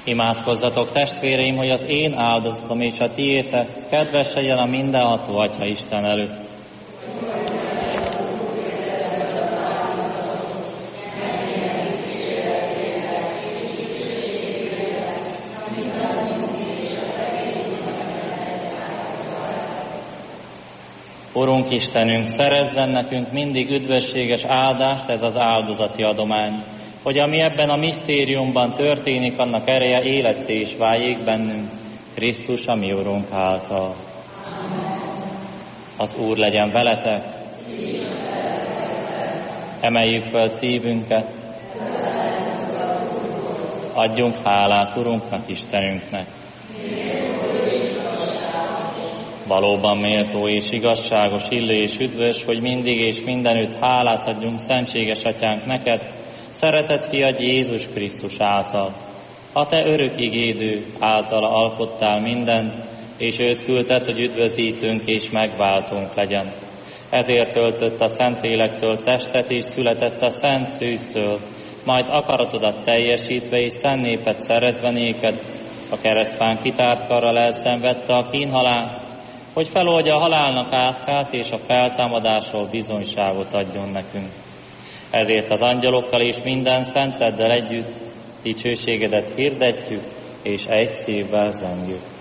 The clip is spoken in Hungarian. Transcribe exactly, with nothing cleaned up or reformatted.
Imádkozzatok, testvéreim, hogy az én áldozatom és a tiétek kedves legyen a mindenható Atya Isten előtt. Urunk Istenünk, szerezzen nekünk mindig üdvösséges áldást ez az áldozati adomány, hogy ami ebben a misztériumban történik, annak ereje életté is váljék bennünk, Krisztus, a mi Urunk által. Az Úr legyen veletek, emeljük fel szívünket, adjunk hálát Urunknak, Istenünknek. Valóban méltó és igazságos, illő és üdvös, hogy mindig és mindenütt hálát adjunk szentséges Atyánk neked, szeretett fiad Jézus Krisztus által. A te örök igédő általa alkottál mindent, és őt küldted, hogy üdvözítünk és megváltunk legyen. Ezért öltött a Szentlélektől testet, és született a Szent Szűztől, majd akaratodat teljesítve és szent népet szerezve néked, a keresztfán kitárt karral elszenvedte a kínhalált, hogy feloldja a halálnak átkát, és a feltámadásról bizonyságot adjon nekünk. Ezért az angyalokkal és minden szenteddel együtt dicsőségedet hirdetjük, és egy szívvel zengjük.